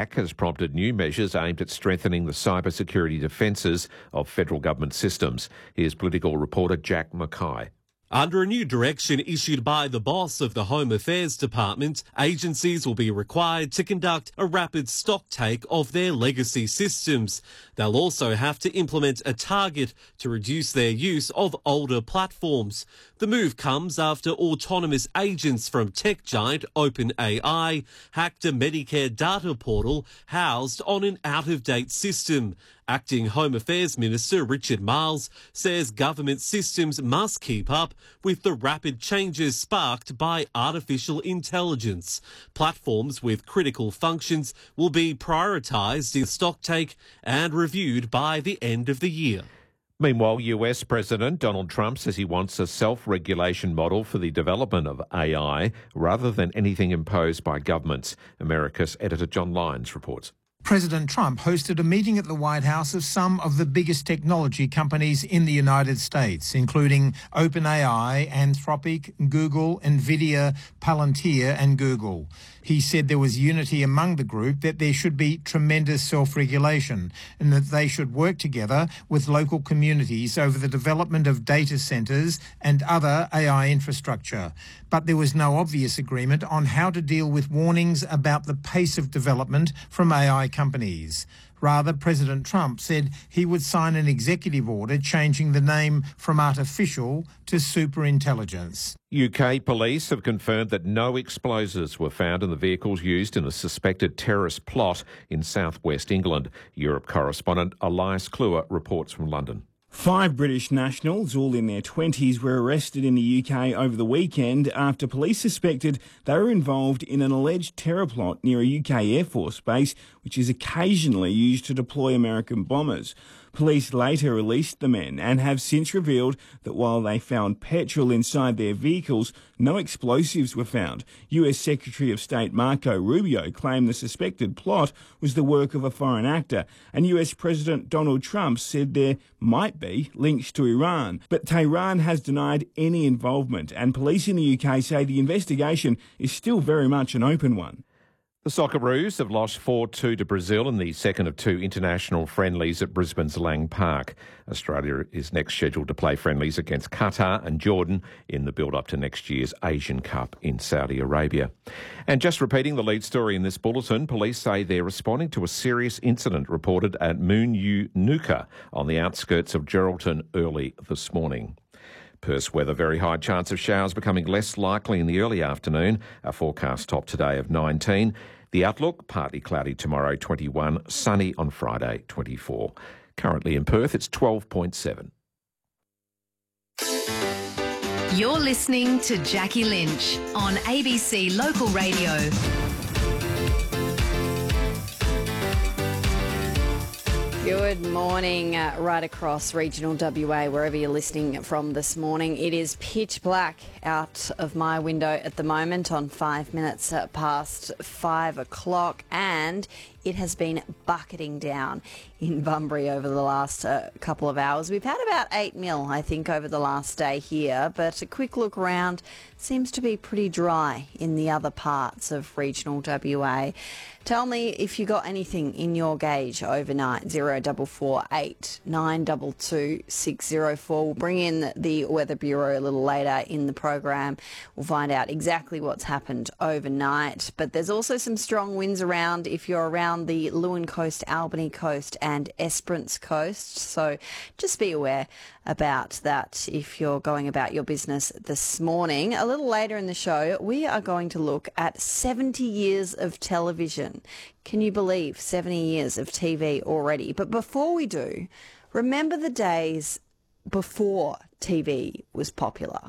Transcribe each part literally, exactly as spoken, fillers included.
hack has prompted new measures aimed at strengthening the cybersecurity defences of federal government systems. Here's political reporter Jack Mackay. Under a new direction issued by the boss of the Home Affairs Department, agencies will be required to conduct a rapid stock take of their legacy systems. They'll also have to implement a target to reduce their use of older platforms. The move comes after autonomous agents from tech giant OpenAI hacked a Medicare data portal housed on an out-of-date system. Acting Home Affairs Minister Richard Marles says government systems must keep up with the rapid changes sparked by artificial intelligence. Platforms with critical functions will be prioritised in stocktake and reviewed by the end of the year. Meanwhile, U S President Donald Trump says he wants a self-regulation model for the development of A I rather than anything imposed by governments. America's editor John Lyons reports. President Trump hosted a meeting at the White House of some of the biggest technology companies in the United States, including OpenAI, Anthropic, Google, Nvidia, Palantir and Google. He said there was unity among the group that there should be tremendous self-regulation and that they should work together with local communities over the development of data centres and other A I infrastructure. But there was no obvious agreement on how to deal with warnings about the pace of development from A I companies. Rather, President Trump said he would sign an executive order changing the name from artificial to superintelligence. U K police have confirmed that no explosives were found in the vehicles used in a suspected terrorist plot in southwest England. Europe correspondent Elias Kluwer reports from London. Five British nationals, all in their twenties, were arrested in the U K over the weekend after police suspected they were involved in an alleged terror plot near a U K Air Force base, which is occasionally used to deploy American bombers. Police later released the men and have since revealed that while they found petrol inside their vehicles, no explosives were found. U S Secretary of State Marco Rubio claimed the suspected plot was the work of a foreign actor, and U S President Donald Trump said there might be links to Iran. But Tehran has denied any involvement, and police in the U K say the investigation is still very much an open one. The Socceroos have lost four two to Brazil in the second of two international friendlies at Brisbane's Lang Park. Australia is next scheduled to play friendlies against Qatar and Jordan in the build-up to next year's Asian Cup in Saudi Arabia. And just repeating the lead story in this bulletin, police say they're responding to a serious incident reported at Moonyu Nuka on the outskirts of Geraldton early this morning. Perth weather, very high chance of showers becoming less likely in the early afternoon. A forecast top today of nineteen. The outlook, partly cloudy tomorrow, twenty-one. Sunny on Friday, twenty-four. Currently in Perth, it's twelve point seven. You're listening to Jackie Lynch on A B C Local Radio. Good morning, uh, right across regional W A, wherever you're listening from this morning. It is pitch black out of my window at the moment on five minutes past five o'clock, and it has been bucketing down in Bunbury over the last uh, couple of hours. We've had about eight mil, I think, over the last day here, but a quick look around seems to be pretty dry in the other parts of regional W A. Tell me if you got anything in your gauge overnight. zero four four eight nine two two six zero four. We'll bring in the Weather Bureau a little later in the program. We'll find out exactly what's happened overnight. But there's also some strong winds around if you're around the Lewin Coast, Albany Coast and Esperance Coast. So just be aware about that if you're going about your business this morning. A little later in the show, we are going to look at seventy years of television. Can you believe seventy years of T V already? But before we do, remember the days before T V was popular.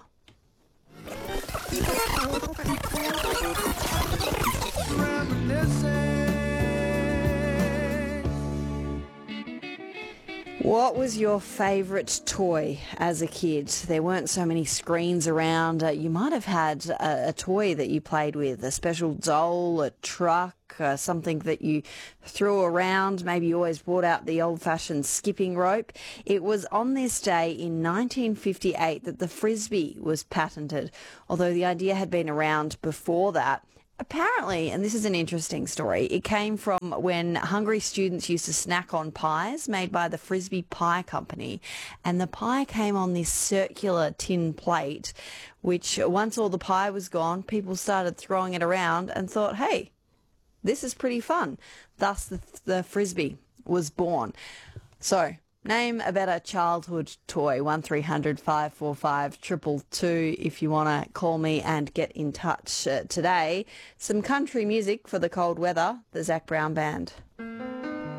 What was your favourite toy as a kid? There weren't so many screens around. Uh, you might have had a, a toy that you played with, a special doll, a truck, uh, something that you threw around. Maybe you always brought out the old-fashioned skipping rope. It was on this day in nineteen fifty-eight that the Frisbee was patented, although the idea had been around before that. Apparently, and this is an interesting story, it came from when hungry students used to snack on pies made by the Frisbee Pie Company. And the pie came on this circular tin plate, which once all the pie was gone, people started throwing it around and thought, hey, this is pretty fun. Thus, the, the Frisbee was born. So, name a better childhood toy. one three hundred five four five two two two if you want to call me and get in touch uh, today. Some country music for the cold weather, the Zac Brown Band.